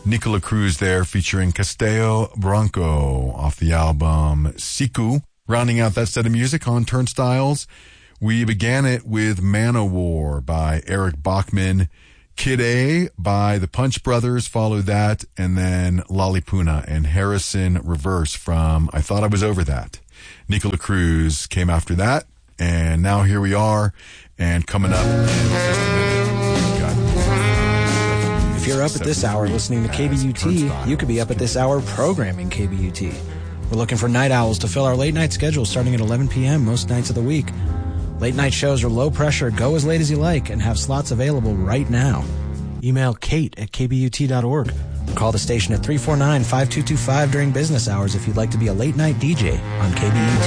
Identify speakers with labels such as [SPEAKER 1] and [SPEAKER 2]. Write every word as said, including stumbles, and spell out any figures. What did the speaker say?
[SPEAKER 1] Nicola Cruz there featuring Castello Branco off the album Siku. Rounding out that set of music on Turnstiles, we began it with Manowar by Eric Bachman. Kid A by the Punch Brothers followed that, and then Lollipuna and Harrison Reverse from I Thought I Was Over That. Nicola Cruz came after that, and now here we are, and coming up in just a minute, we've got...
[SPEAKER 2] If you're up at this hour listening to K B U T, you could be up at this hour programming K B U T. We're looking for night owls to fill our late night schedule starting at eleven p.m. most nights of the week. Late night shows are low pressure, go as late as you like, and have slots available right now. Email Kate at k b u t dot org or call the station at three four nine, five two two five during business hours if you'd like to be a late night D J on K B U T.